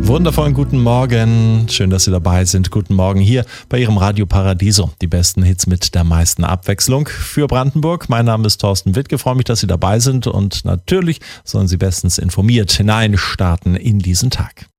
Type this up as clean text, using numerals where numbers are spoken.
Wundervollen guten Morgen. Schön, dass Sie dabei sind. Guten Morgen hier bei Ihrem Radio Paradiso. Die besten Hits mit der meisten Abwechslung für Brandenburg. Mein Name ist Thorsten Wittke. Freue mich, dass Sie dabei sind. Und natürlich sollen Sie bestens informiert hineinstarten in diesen Tag.